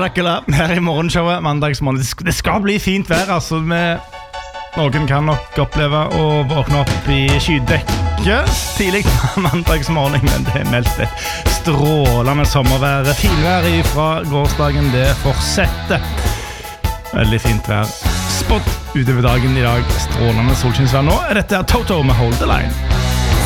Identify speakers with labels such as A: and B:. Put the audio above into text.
A: Dracula her I morgenshowet mandagsmorgen. Det skal bli fint vær, altså. Noen kan nok oppleve å våkne opp I skydekke tidlig mandagsmorgen, men det meldt strålende sommervær. Finvær fra gårsdagen, det fortsetter. Veldig fint vær. Spot utover dagen I dag. Strålende solskinnsvær. Nå dette Toto med Hold the Line.